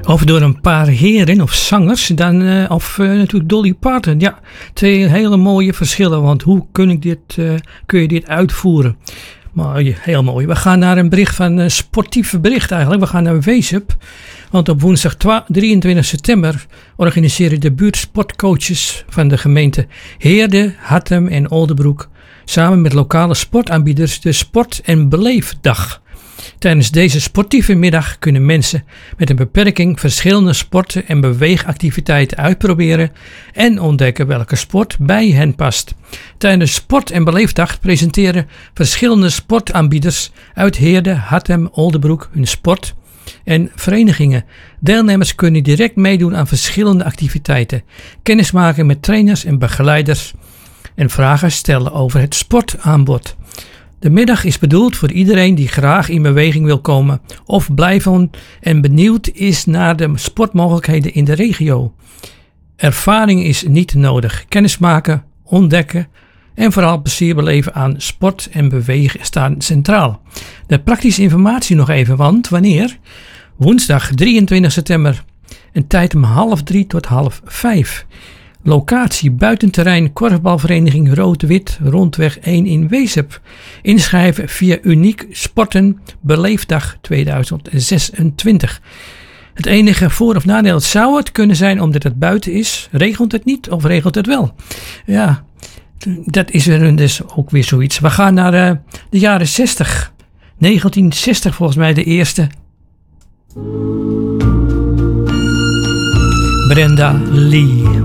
Of door een paar heren of zangers, dan, natuurlijk Dolly Parton. Ja, twee hele mooie verschillen, want hoe kun je dit uitvoeren? Maar heel mooi. We gaan naar een bericht van een sportief bericht eigenlijk. We gaan naar Weesup. Want op woensdag 23 september organiseren de buurtsportcoaches van de gemeente Heerde, Hattem en Oldebroek samen met lokale sportaanbieders de Sport- en Beleefdag. Tijdens deze sportieve middag kunnen mensen met een beperking verschillende sporten en beweegactiviteiten uitproberen en ontdekken welke sport bij hen past. Tijdens Sport- en Beleefdag presenteren verschillende sportaanbieders uit Heerde, Hattem, Oldebroek hun sport en verenigingen. Deelnemers kunnen direct meedoen aan verschillende activiteiten, kennismaken met trainers en begeleiders en vragen stellen over het sportaanbod. De middag is bedoeld voor iedereen die graag in beweging wil komen of blijven en benieuwd is naar de sportmogelijkheden in de regio. Ervaring is niet nodig. Kennismaken, ontdekken en vooral plezier beleven aan sport en bewegen staan centraal. De praktische informatie nog even, want wanneer? Woensdag 23 september. Een tijd om 2:30 tot 4:30. Locatie buitenterrein korfbalvereniging Rood-Wit, rondweg 1 in Weesup. Inschrijven via Uniek Sporten Beleefdag 2026. Het enige voor- of nadeel zou het kunnen zijn omdat het buiten is. Regelt het niet of regelt het wel? Ja, dat is er dus ook weer zoiets. We gaan naar de jaren 60. 1960 volgens mij de eerste. Brenda Lee.